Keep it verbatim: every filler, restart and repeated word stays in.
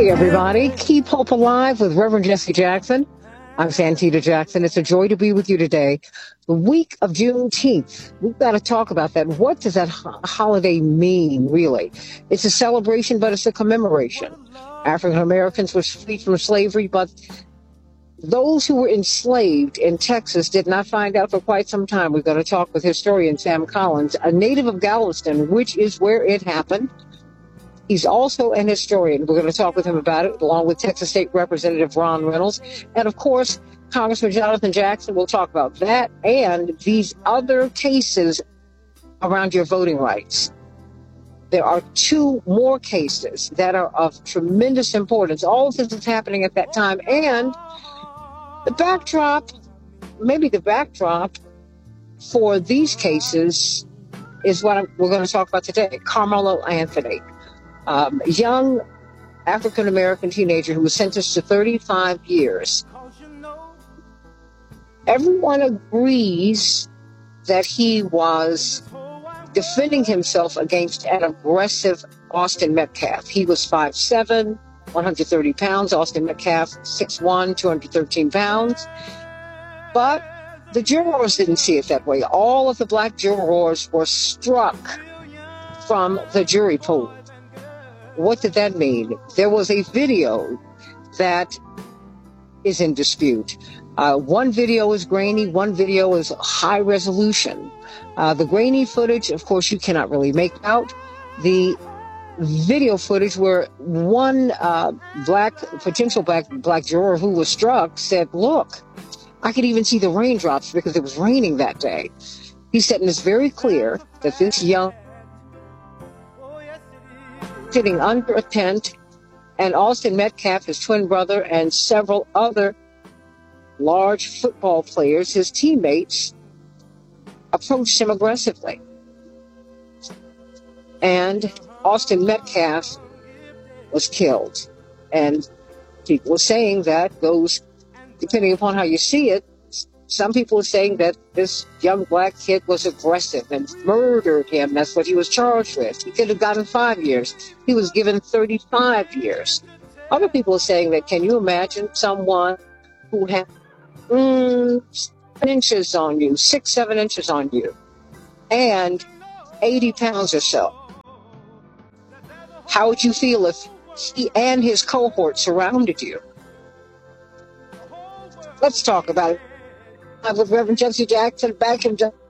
Hey, everybody. Keep hope alive with Reverend Jesse Jackson. I'm Santita Jackson. It's a joy to be with you today. The week of Juneteenth. We've got to talk about that. What does that ho- holiday mean, really? It's a celebration, but it's a commemoration. African Americans were freed from slavery, but those who were enslaved in Texas did not find out for quite some time. We're going to talk with historian Sam Collins, a native of Galveston, which is where it happened. He's also an historian. We're going to talk with him about it, along with Texas State Representative Ron Reynolds. And, of course, Congressman Jonathan Jackson will talk about that and these other cases around your voting rights. There are two more cases that are of tremendous importance. All of this is happening at that time. And the backdrop, maybe the backdrop for these cases is what I'm, we're going to talk about today. Carmelo Anthony. Um, young African-American teenager who was sentenced to thirty-five years. Everyone agrees that he was defending himself against an aggressive Austin Metcalf. He was five seven, one hundred thirty pounds. Austin Metcalf, six one, two hundred thirteen pounds. But the jurors didn't see it that way. All of the black jurors were struck from the jury pool. What did that mean? There was a video that is in dispute. Uh, one video is grainy, one video is high resolution. Uh, the grainy footage, of course, you cannot really make out. The video footage where one uh, black, potential black, black juror who was struck said, look, I could even see the raindrops because it was raining that day. He said, and it's very clear that this young sitting under a tent, and Austin Metcalf, his twin brother, and several other large football players, his teammates, approached him aggressively. And Austin Metcalf was killed. And people are saying that goes, depending upon how you see it, some people are saying that this young black kid was aggressive and murdered him. That's what he was charged with. He could have gotten five years. He was given thirty-five years. Other people are saying that, can you imagine someone who had mm, seven inches on you, six, seven inches on you, and eighty pounds or so? How would you feel if he and his cohort surrounded you? Let's talk about it. I'm with Reverend Jesse Jackson, back in